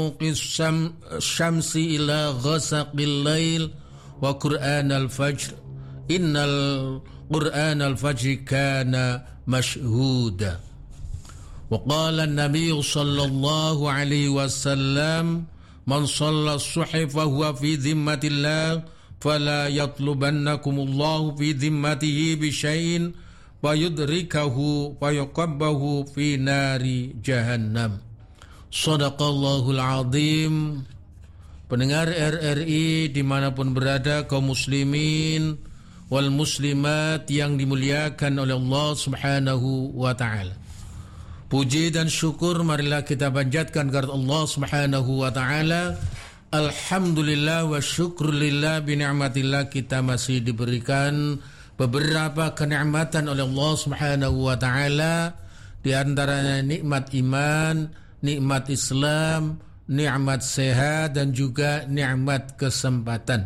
syamsi ila ghasaqil lail wa qur'anal fajr innal qur'anal fajr kana mashhuda. Wa qala an-nabiy sallallahu alaihi wasallam man shalla as-subha fa huwa fi dhimmatillah fala yatlubannakumullahu fi dhimmatihi bi syai'in wa yudrikahu wa yuqabbahu fi nari jahannam. Shadaqallahul azim. Pendengar RRI dimanapun berada, kaum muslimin wal muslimat yang dimuliakan oleh Allah subhanahu wa ta'ala, puji dan syukur marilah kita panjatkan kepada Allah subhanahu wa ta'ala. Alhamdulillah wa syukrulillah bi ni'matillah, kita masih diberikan beberapa kenikmatan oleh Allah subhanahu wa ta'ala, di antaranya nikmat iman, nikmat Islam, nikmat sehat, dan juga nikmat kesempatan.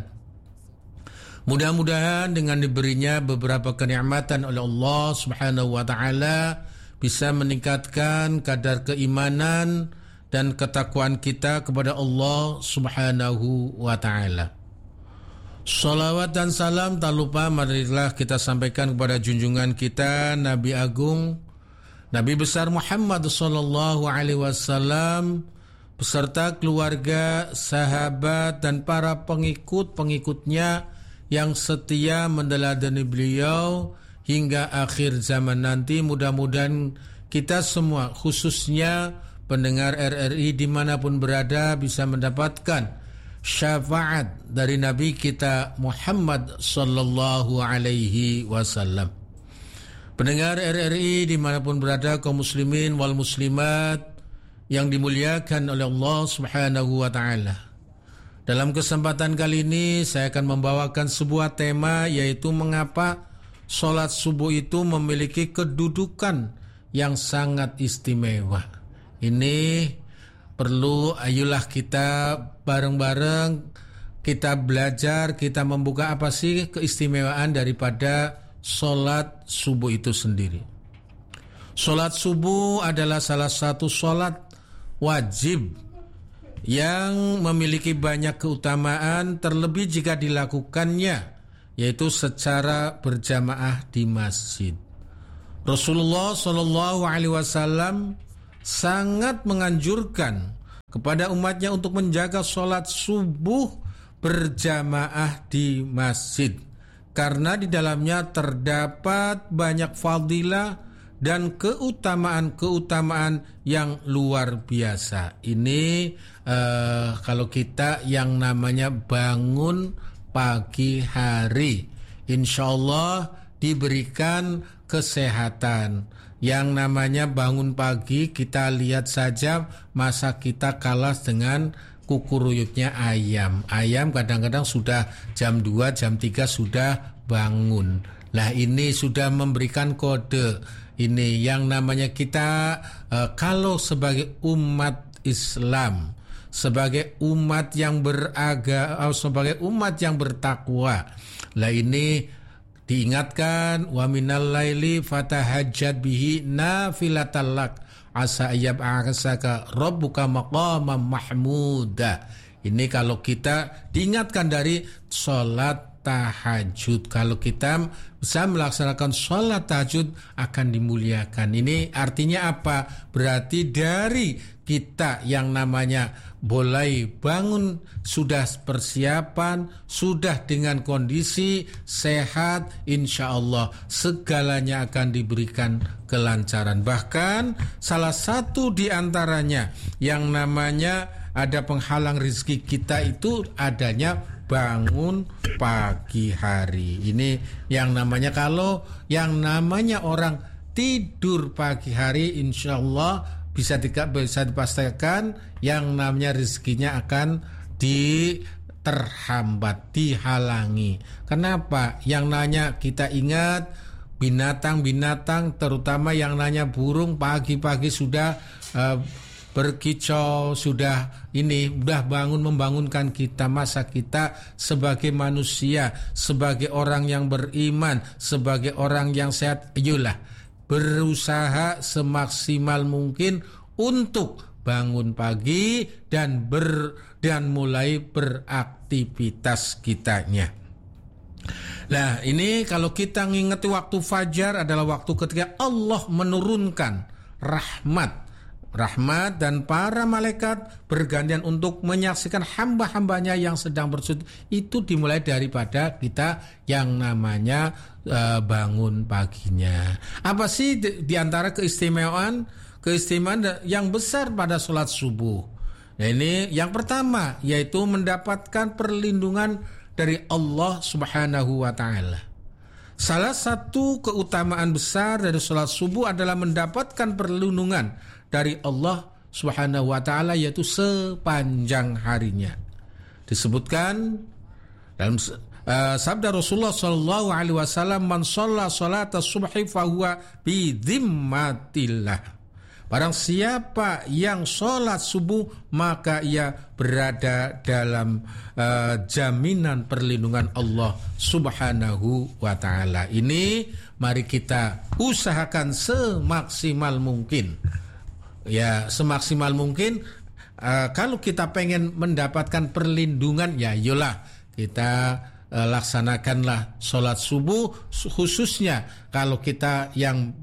Mudah-mudahan dengan diberinya beberapa kenikmatan oleh Allah subhanahu wa ta'ala bisa meningkatkan kadar keimanan dan ketakwaan kita kepada Allah subhanahu wa ta'ala. Salawat dan salam tak lupa marilah kita sampaikan kepada junjungan kita Nabi Agung, Nabi besar Muhammad sallallahu alaihi wasallam beserta keluarga, sahabat, dan para pengikut-pengikutnya yang setia meneladani beliau hingga akhir zaman nanti. Mudah-mudahan kita semua, khususnya pendengar RRI dimanapun berada, bisa mendapatkan syafaat dari Nabi kita Muhammad sallallahu alaihi wasallam. Pendengar RRI dimanapun berada, kaum muslimin wal muslimat yang dimuliakan oleh Allah subhanahu wa ta'ala. Dalam kesempatan kali ini saya akan membawakan sebuah tema, yaitu mengapa sholat subuh itu memiliki kedudukan yang sangat istimewa. Ini perlu, ayolah kita bareng-bareng kita belajar, kita membuka apa sih keistimewaan daripada sholat subuh itu sendiri. Sholat subuh adalah salah satu sholat wajib yang memiliki banyak keutamaan, terlebih jika dilakukannya yaitu secara berjamaah di masjid. Rasulullah Shallallahu Alaihi Wasallam sangat menganjurkan kepada umatnya untuk menjaga sholat subuh berjamaah di masjid, karena di dalamnya terdapat banyak fadilah dan keutamaan-keutamaan yang luar biasa. Ini kalau kita yang namanya bangun pagi hari, insya Allah diberikan kesehatan. Yang namanya bangun pagi, kita lihat saja masa kita kalah dengan kukuruyutnya ayam. Ayam kadang-kadang sudah jam 2, jam 3 sudah bangun. Lah ini sudah memberikan kode. Ini yang namanya kita kalau sebagai umat Islam, sebagai umat yang sebagai umat yang bertakwa, lah ini diingatkan, wa minal laili fatahajjad bihi nafilatan lak asa ayyab'asaka rabbuka maqaman mahmuda. Ini kalau kita diingatkan dari sholat tahajud. Kalau kita bisa melaksanakan sholat tahajud akan dimuliakan. Ini artinya apa? Berarti dari kita yang namanya mulai bangun sudah persiapan, sudah dengan kondisi sehat, insya Allah segalanya akan diberikan kelancaran. Bahkan salah satu di antaranya yang namanya ada penghalang rezeki kita itu adanya bangun pagi hari. Ini yang namanya, kalau yang namanya orang tidur pagi hari, insya Allah bisa dipastikan yang namanya rezekinya akan terhambat, dihalangi. Kenapa? Yang nanya kita ingat binatang-binatang, terutama yang nanya burung, pagi-pagi sudah berkicau, sudah bangun membangunkan kita. Masa kita sebagai manusia, sebagai orang yang beriman, sebagai orang yang sehat, ayolah berusaha semaksimal mungkin untuk bangun pagi dan mulai beraktivitas kitanya. Nah, ini kalau kita ngingeti waktu fajar adalah waktu ketika Allah menurunkan rahmat dan para malaikat bergantian untuk menyaksikan hamba-hambanya yang sedang bersujud. Itu dimulai daripada kita yang namanya bangun paginya. Apa sih di antara keistimewaan yang besar pada sholat subuh? Nah, ini yang pertama yaitu mendapatkan perlindungan dari Allah Subhanahu wa ta'ala. Salah satu keutamaan besar dari sholat subuh adalah mendapatkan perlindungan dari Allah Subhanahu wa ta'ala, yaitu sepanjang harinya. Disebutkan dalam sabda Rasulullah sallallahu alaihi wasallam, "Man shalla salata subhi fahuwa bi dhimmatillah." Barang siapa yang sholat subuh, maka ia berada dalam jaminan perlindungan Allah Subhanahu wa ta'ala. Ini mari kita usahakan semaksimal mungkin. Ya, semaksimal mungkin. Kalau kita pengen mendapatkan perlindungan, ya ayolah kita laksanakanlah sholat subuh, khususnya kalau kita yang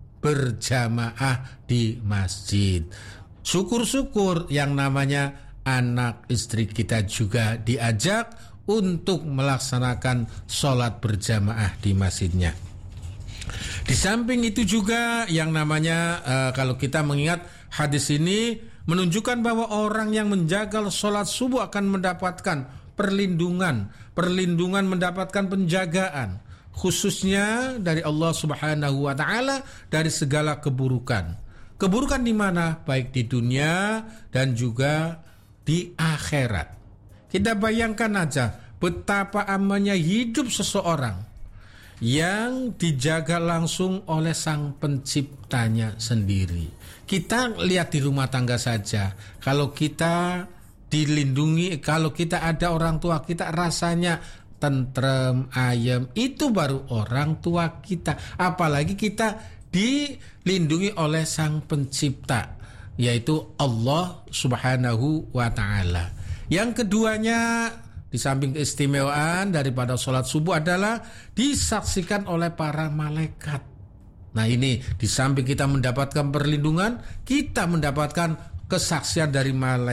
berjamaah di masjid. Syukur-syukur yang namanya anak istri kita juga diajak untuk melaksanakan sholat berjamaah di masjidnya. Di samping itu juga yang namanya kalau kita mengingat hadis ini menunjukkan bahwa orang yang menjaga sholat subuh akan mendapatkan perlindungan mendapatkan penjagaan, khususnya dari Allah Subhanahu wa ta'ala dari segala keburukan. Keburukan di mana? Baik di dunia dan juga di akhirat. Kita bayangkan aja betapa amannya hidup seseorang yang dijaga langsung oleh sang penciptanya sendiri. Kita lihat di rumah tangga saja. Kalau kita dilindungi, kalau kita ada orang tua kita rasanya tentrem, ayem, itu baru orang tua kita. Apalagi kita dilindungi oleh sang pencipta, yaitu Allah Subhanahu wa ta'ala. Yang keduanya, di samping keistimewaan daripada sholat subuh adalah disaksikan oleh para malaikat. Nah, ini di samping kita mendapatkan perlindungan, kita mendapatkan kesaksian dari malaikat.